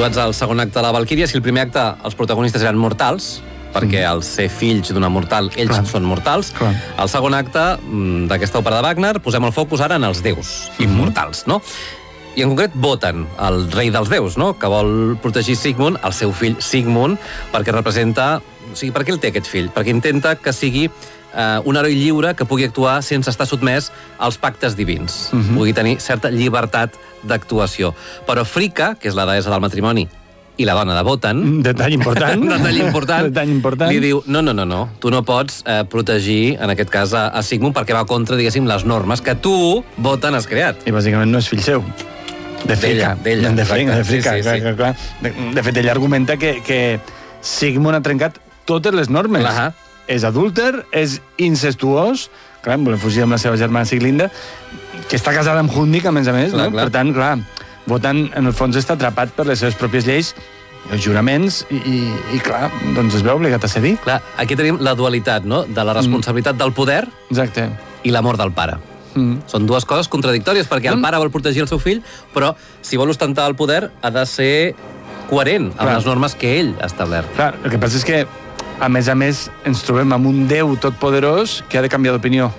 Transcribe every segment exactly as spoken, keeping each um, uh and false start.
situats al segon acte de la Valquíria. Si el primer acte els protagonistes eren mortals, perquè al ser fills d'una mortal, ells Clar. són mortals. Clar. Al segon acte d'aquesta òpera de Wagner posem el focus ara en els déus immortals, no? I en concret voten el rei dels déus, no? Que vol protegir Sigmund, el seu fill Sigmund, perquè representa... O sigui, per què el té aquest fill? Perquè intenta que sigui eh, un heroi lliure que pugui actuar sense estar sotmès als pactes divins. Uh -huh. Pugui tenir certa llibertat d'actuació. Però Fricka, que és la deessa del matrimoni, i la dona de Wotan... Detall important. detall important. detall important. Li diu, no, no, no, no, tu no pots eh, protegir, en aquest cas, a, a Sigmund, perquè va contra, diguéssim, les normes que tu, Wotan, has creat. I bàsicament no és fill seu. De Fricka. D'ella, De Fricka, de Fricka, sí, sí, clar, sí. clar, clar. De, de fet, ella argumenta que, que Sigmund ha trencat totes les normes. Clar. És adúlter, és incestuós, clar, vol fugir amb la seva germana Siglinda, que està casada amb Hunding, a més a més, Clar, no? clar. Per tant, clar, Wotan, en el fons, està atrapat per les seves pròpies lleis, els juraments, i, i, i clar, doncs es veu obligat a cedir. Clar, aquí tenim la dualitat, no?, de la responsabilitat mm. del poder Exacte. i l'amor del pare. Mm. Són dues coses contradictòries, perquè el pare vol protegir el seu fill, però si vol ostentar el poder ha de ser coherent amb Clar. les normes que ell ha establert. Clar, el que passa és que, a més a més, ens trobem amb un déu totpoderós que ha de canviar d'opinió.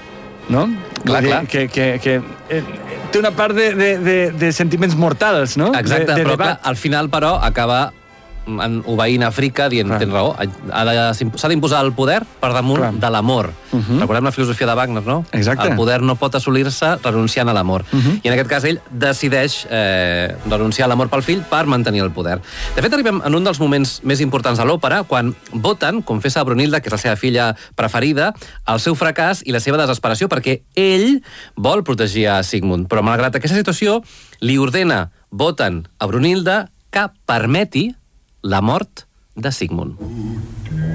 No? Clar, Vull dir clar. Que, que, que eh, té una part de, de, de, de sentiments mortals, no? Exacte, de, de però clar, debat. al final, però, acaba en, obeint a Fricka, dient, Clar. tens raó, ha de- s'ha d'imposar el poder per damunt Clar. de l'amor. Uh -huh. Recordem la filosofia de Wagner, no? Exacte. El poder no pot assolir-se renunciant a l'amor. Uh -huh. I en aquest cas ell decideix eh, renunciar a l'amor pel fill per mantenir el poder. De fet, arribem en un dels moments més importants de l'òpera, quan Wotan confessa a Brunilda, que és la seva filla preferida, el seu fracàs i la seva desesperació, perquè ell vol protegir a Sigmund. Però, malgrat aquesta situació, li ordena Wotan a Brunilda que permeti la mort de Sigmund.